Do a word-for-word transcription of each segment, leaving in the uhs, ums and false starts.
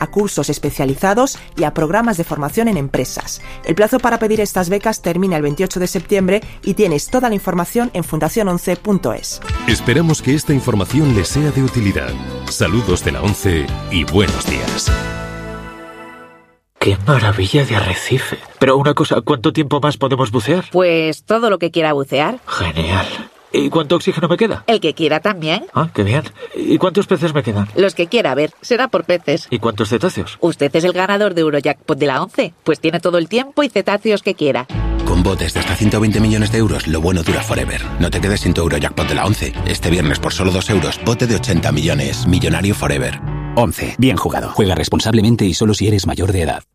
a cursos especializados y a programas de formación en empresas. El plazo para pedir estas becas termina el veintiocho de septiembre y tienes toda la información en fundación once punto es. Esperamos que esta información les sea de utilidad. Saludos de la ONCE y buenos días. ¡Qué maravilla de arrecife! Pero una cosa, ¿cuánto tiempo más podemos bucear? Pues todo lo que quiera bucear. Genial. ¿Y cuánto oxígeno me queda? El que quiera también. Ah, qué bien. ¿Y cuántos peces me quedan? Los que quiera, a ver, será por peces. ¿Y cuántos cetáceos? Usted es el ganador de Eurojackpot de la ONCE, pues tiene todo el tiempo y cetáceos que quiera. Con botes de hasta ciento veinte millones de euros, lo bueno dura forever. No te quedes sin tu Eurojackpot de la ONCE. Este viernes por solo dos euros, bote de ochenta millones. Millonario forever. once. Bien jugado. Juega responsablemente y solo si eres mayor de edad.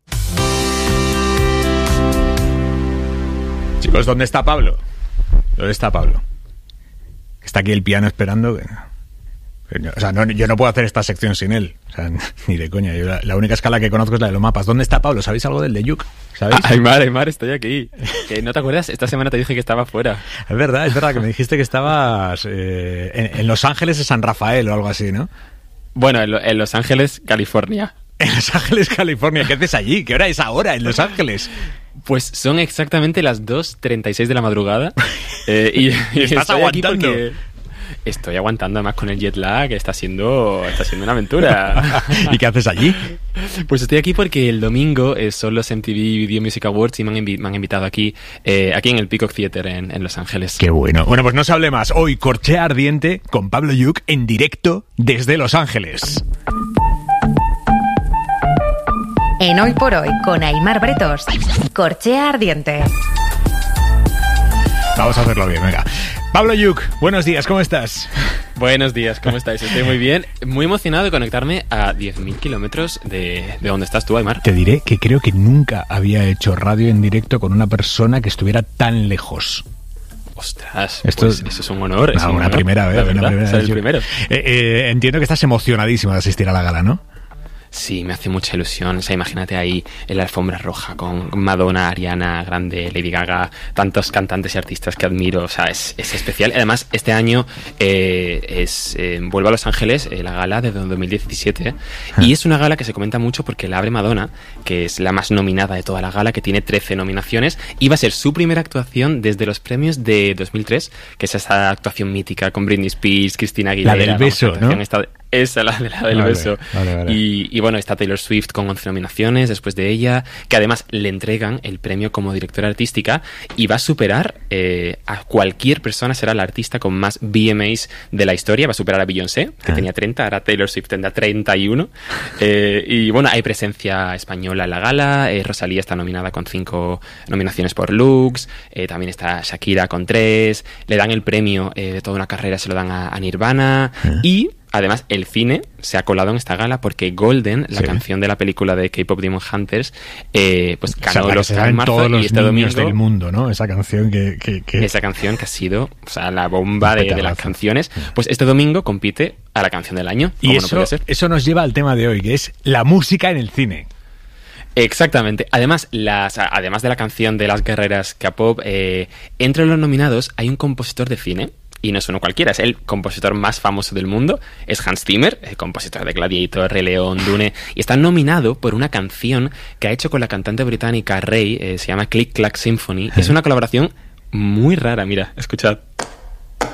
Chicos, ¿dónde está Pablo? ¿Dónde está Pablo? Está aquí el piano esperando. O sea, no, yo no puedo hacer esta sección sin él. O sea, ni de coña. Yo la, la única escala que conozco es la de los mapas. ¿Dónde está Pablo? ¿Sabéis algo del de Yuk? ¿Sabéis? Aymar, Aymar, estoy aquí. ¿Que no te acuerdas? Esta semana te dije que estaba fuera. Es verdad, es verdad que me dijiste que estabas eh, en, en Los Ángeles de San Rafael o algo así, ¿no? Bueno, en, en Los Ángeles, California. En Los Ángeles, California. ¿Qué haces allí? ¿Qué hora es ahora en Los Ángeles? Pues son exactamente las dos treinta y seis de la madrugada. Eh, y, y ¿Estás estoy aguantando? Aquí porque estoy aguantando, además con el jet lag, está siendo, está siendo una aventura. ¿Y qué haces allí? Pues estoy aquí porque el domingo eh, son los M T V Video Music Awards y me han, invi- me han invitado aquí, eh, aquí en el Peacock Theatre en, en Los Ángeles. Qué bueno. Bueno, pues no se hable más. Hoy, Corchea Ardiente con Pablo Yuk en directo desde Los Ángeles. En Hoy por Hoy, con Aymar Bretos, Corchea Ardiente. Vamos a hacerlo bien, venga. Pablo Yuk, buenos días, ¿cómo estás? Buenos días, ¿cómo estáis? Estoy muy bien, muy emocionado de conectarme a diez mil kilómetros de, de donde estás tú, Aymar. Te diré que creo que nunca había hecho radio en directo con una persona que estuviera tan lejos. Ostras, Esto pues eso es un honor. Es no, un una honor, primera vez. verdad, Una primera ser vez. el primero. Eh, eh, entiendo que estás emocionadísimo de asistir a la gala, ¿no? Sí, me hace mucha ilusión. O sea, imagínate ahí en la alfombra roja con Madonna, Ariana Grande, Lady Gaga, tantos cantantes y artistas que admiro. O sea, es, es especial. Además, este año eh, es eh, vuelve a Los Ángeles eh, la gala de dos mil diecisiete. Ah. Y es una gala que se comenta mucho porque la abre Madonna, que es la más nominada de toda la gala, que tiene trece nominaciones. Y va a ser su primera actuación desde los premios de dos mil tres, que es esa actuación mítica con Britney Spears, Christina Aguilera. La del beso, vamos, ¿no? Esta, esa, la, la del vale, beso. Vale, vale. Y, y bueno, está Taylor Swift con once nominaciones después de ella, que además le entregan el premio como directora artística y va a superar eh, a cualquier persona, será la artista con más V M As de la historia, va a superar a Beyoncé, que ah. tenía treinta, ahora Taylor Swift tendrá treinta y uno. Eh, y bueno, hay presencia española en la gala, eh, Rosalía está nominada con cinco nominaciones por Lux, eh, también está Shakira con tres, le dan el premio eh, de toda una carrera, se lo dan a, a Nirvana ah. y... Además, el cine se ha colado en esta gala porque Golden, la sí. canción de la película de K-pop Demon Hunters, eh, pues ganó o sea, los en marzo todos y los este domingo del mundo, ¿no? Esa canción que, que, que... esa canción que ha sido, o sea, la bomba de, de las canciones. Pues este domingo compite a la canción del año. Y eso, no eso nos lleva al tema de hoy, que es la música en el cine. Exactamente. Además, las, además de la canción de las guerreras K-pop, eh, entre los nominados hay un compositor de cine. Y no es uno cualquiera, es el compositor más famoso del mundo, es Hans Zimmer, el compositor de Gladiator, Rey León, Dune, y está nominado por una canción que ha hecho con la cantante británica Rey, eh, se llama Click Clack Symphony. Es una colaboración muy rara, mira, escuchad.